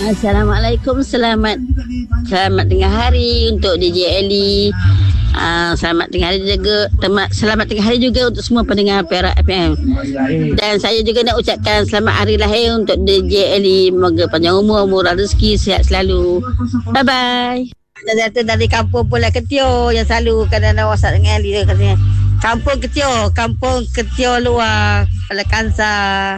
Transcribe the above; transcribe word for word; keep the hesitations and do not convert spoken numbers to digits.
Assalamualaikum, selamat selamat tengah hari untuk D J Ellie. Uh, selamat tengah hari juga temat, selamat tengah hari juga untuk semua pendengar Perak F M. Dan saya juga nak ucapkan selamat hari lahir untuk D J Ellie. Moga panjang umur, murah rezeki, sihat selalu. Bye bye. Dan satu dari kampung Pulau Ketio yang selalu kadang-kadang WhatsApp dengan Ellie, dia katanya kampung Ketio, kampung Ketio luar, Pulau Kansa.